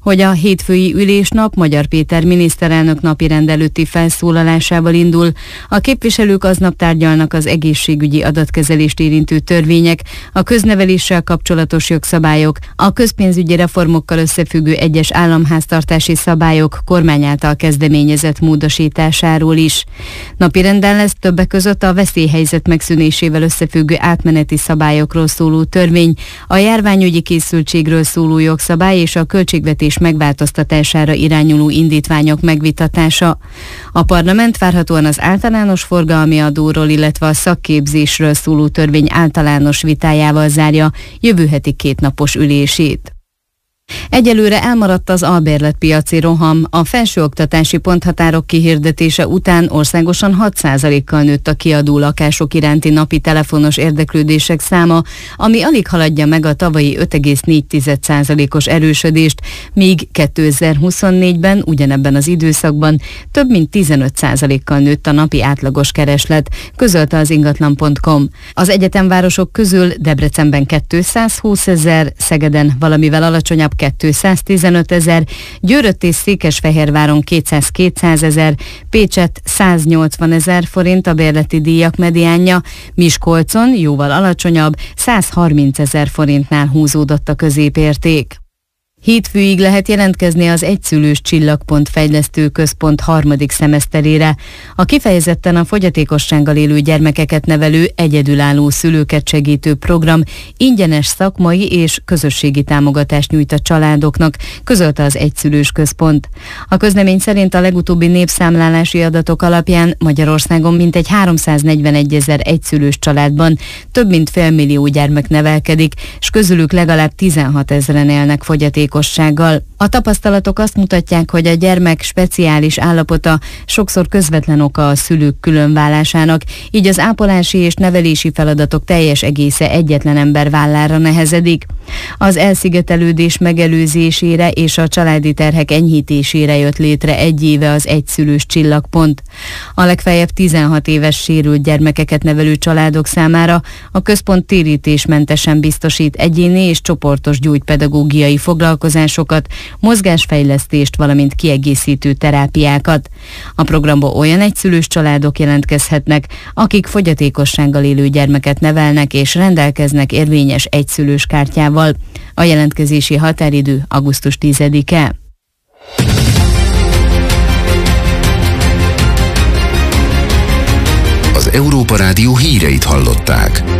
hogy a hétfői ülésnap Magyar Péter miniszterelnök napirend előtti felszólalásával indul. A képviselők aznap tárgyalnak az egészségügyi adatkezelést érintő törvények, a közneveléssel kapcsolatos jogszabályok, a közpénzügyi reformokkal összefüggő egyes államháztartási szabályok kormány által kezdeményezett módosításáról is. Napirenden lesz többek között a veszélyhelyzet megszűnésével összefüggő átmeneti szabályokról szóló törvény, a járványügyi készültségről szóló jogszabály és a költségvetés megváltoztatására irányuló indítványok megvitatása. A parlament várhatóan az általános forgalmi adóról, illetve a szakképzésről szóló törvény általános vitájával zárja jövő heti kétnapos ülését. Egyelőre elmaradt az albérletpiaci roham. A felsőoktatási ponthatárok kihirdetése után országosan 6%-kal nőtt a kiadó lakások iránti napi telefonos érdeklődések száma, ami alig haladja meg a tavalyi 5,4%-os erősödést, míg 2024-ben ugyanebben az időszakban több mint 15%-kal nőtt a napi átlagos kereslet, közölte az ingatlan.com. Az egyetemvárosok közül Debrecenben 220 000, Szegeden valamivel alacsonyabb 215 000, Győrött és Székesfehérváron 200-200 000, Pécset 180 000 forint a bérleti díjak mediánja, Miskolcon jóval alacsonyabb, 130 000 forintnál húzódott a középérték. Hétfőig lehet jelentkezni az egyszülős Csillagpont fejlesztő központ harmadik szemeszterére. A kifejezetten a fogyatékossággal élő gyermekeket nevelő egyedülálló szülőket segítő program ingyenes szakmai és közösségi támogatást nyújt a családoknak, közölte az egyszülős központ. A közlemény szerint a legutóbbi népszámlálási adatok alapján Magyarországon mintegy 341 000 egyszülős családban több mint félmillió gyermek nevelkedik, és közülük legalább 16 000-en élnek fogyatékossággal. A tapasztalatok azt mutatják, hogy a gyermek speciális állapota sokszor közvetlen oka a szülők különválásának, így az ápolási és nevelési feladatok teljes egésze egyetlen ember vállára nehezedik. Az elszigetelődés megelőzésére és a családi terhek enyhítésére jött létre egy éve az egyszülős Csillagpont. A legfeljebb 16 éves sérült gyermekeket nevelő családok számára a központ térítésmentesen biztosít egyéni és csoportos gyógypedagógiai foglalkozásokat, mozgásfejlesztést, valamint kiegészítő terápiákat. A programba olyan egyszülős családok jelentkezhetnek, akik fogyatékossággal élő gyermeket nevelnek és rendelkeznek érvényes egyszülős kártyával. A jelentkezési határidő augusztus 10-e. Az Európa Rádió híreit hallották.